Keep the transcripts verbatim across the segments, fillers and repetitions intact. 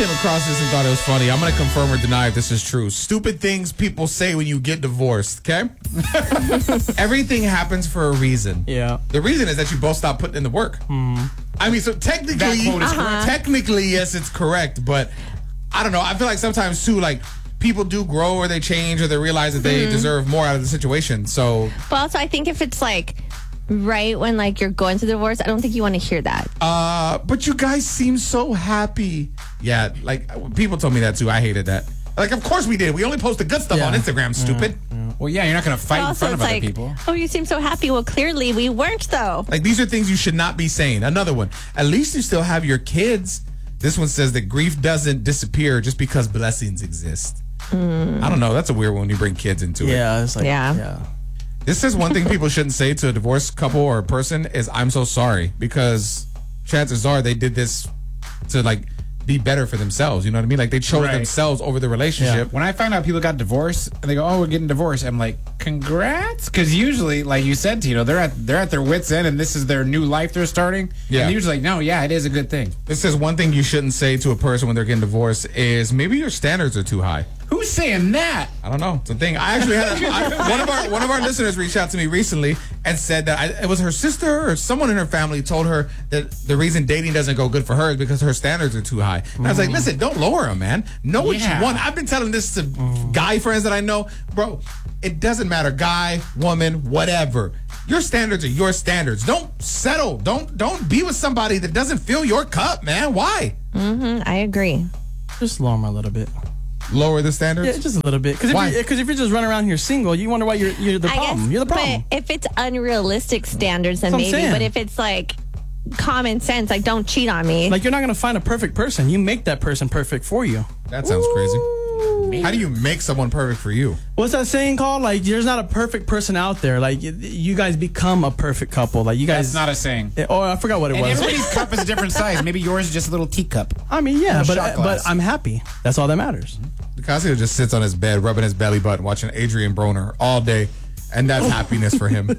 came across this and thought it was funny. I'm going to confirm or deny if this is true. Stupid things people say when you get divorced, okay? Everything happens for a reason. Yeah. The reason is that you both stop putting in the work. Mm. I mean, so technically, That quote is uh-huh. correct. technically, yes, it's correct. But I don't know. I feel like sometimes, too, like, people do grow or they change or they realize that they Mm-hmm. deserve more out of the situation. So, But also, I think if it's like right when like you're going through the divorce, I don't think you want to hear that. uh, but you guys seem so happy. Yeah, like, people told me that, too. I hated that. Like, of course we did. We only post the good stuff Yeah. on Instagram, stupid. Well, yeah, you're not going to fight But in also, front of it's other like, people. oh, you seem so happy. Well, clearly we weren't, though. Like, these are things you should not be saying. Another one. At least you still have your kids. This one says that grief doesn't disappear just because blessings exist. I don't know. That's a weird one when you bring kids into it. Yeah, it's like, Yeah. yeah. This says one thing people shouldn't say to a divorced couple or a person is "I'm so sorry," because chances are they did this to like be better for themselves. You know what I mean? Like they chose Right. themselves over the relationship. When I find out people got divorced and they go, "Oh, we're getting divorced," I'm like, "Congrats!" Because usually, like you said, Tino, they're at they're at their wits' end, and this is their new life they're starting. Yeah. And usually, like, no, yeah, it is a good thing. This says one thing you shouldn't say to a person when they're getting divorced is maybe your standards are too high. Who's saying that? I don't know. It's a thing. I actually had a, I, one of our one of our listeners reached out to me recently and said that I, it was her sister or someone in her family told her that the reason dating doesn't go good for her is because her standards are too high. And I was like, listen, don't lower them, man. Know what Yeah. you want. I've been telling this to guy friends that I know, bro. It doesn't matter, guy, woman, whatever. Your standards are your standards. Don't settle. Don't don't be with somebody that doesn't fill your cup, man. Why? Mm, I agree. Just lower them a little bit. Lower the standards. Yeah, just a little bit. Because Why? if, you- if you're just running around here single, you wonder why you're, you're the I problem. guess, You're the problem. But if it's unrealistic standards, then That's what I'm maybe. saying. But if it's like common sense, like don't cheat on me. Like, you're not going to find a perfect person. You make that person perfect for you. That sounds crazy. How do you make someone perfect for you? What's that saying called? Like, there's not a perfect person out there. Like, y- you guys become a perfect couple. Like, you guys. That's not a saying. Oh, I forgot what it And was. everybody's cup is a different size. Maybe yours is just a little teacup. I mean, yeah, a but shot but glass. I'm happy. That's all that matters. Casio just sits on his bed, rubbing his belly button, watching Adrian Broner all day, and that's happiness for him.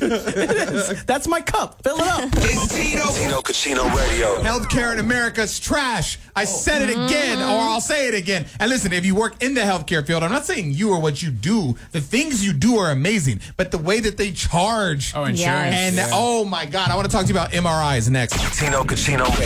That's my cup. Fill it up. It's Tino. Tino Casino Radio. Healthcare in America is trash. I said it again, or I'll say it again. And listen, if you work in the healthcare field, I'm not saying you or what you do. The things you do are amazing, but the way that they charge. Oh, insurance. Yes. And Yeah. oh my God, I want to talk to you about M R Is next. Tino Casino